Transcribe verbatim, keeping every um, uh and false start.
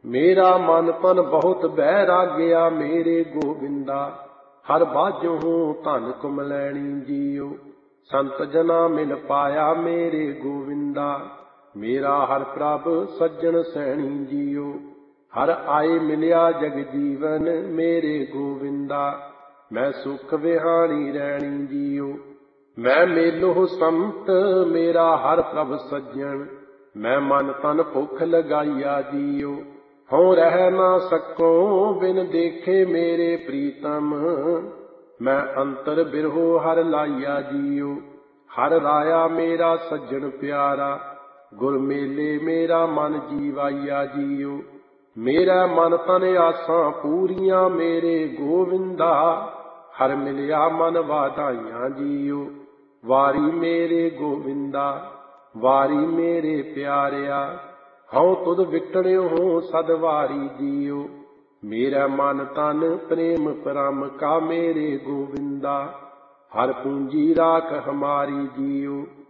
मेरा मन तन बहुत बैराग्या मेरे गोविंदा। हर बाजो धन कुमलैणी जियो, संत जना मिल पाया मेरे गोविंदा। मेरा हर प्रभ सज्जन सैणी जियो, हर आए मिलिया जग जीवन मेरे गोविंदा। मैं सुख विहाणी रैणी जियो, मैं मेलो संत मेरा हर प्रभ सज्जन। मैं मन तन भुख लगाइया जियो, हों रह ना सको बिन देखे मेरे प्रीतम। मैं अंतर बिरहो हर लाइया जियो, हर राया मेरा सज्जन प्यारा। गुर मेले मेरा मन जीवाइया जियो, मेरा मन तन आसां पूरियां मेरे गोविंदा। हर मिलिया मन वाधाइयां जियो, वारी मेरे गोविंदा वारी मेरे प्यारिया। हऊँ तुद विकड़ियो हूँ सदवारी जियो, मेरा मन तन प्रेम परम का मेरे गोविंदा। हर पूंजी राख हमारी जियो,